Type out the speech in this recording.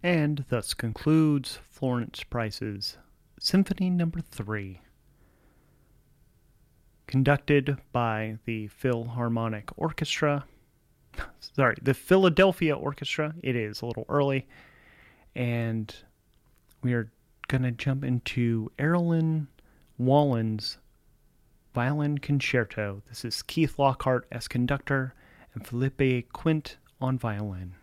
And thus concludes Florence Price's Symphony Number 3, conducted by the Philharmonic Orchestra. Sorry, the Philadelphia Orchestra. It is a little early. And we are going to jump into Erilyn Wallen's Violin Concerto. This is Keith Lockhart as conductor and Philippe Quint on violin.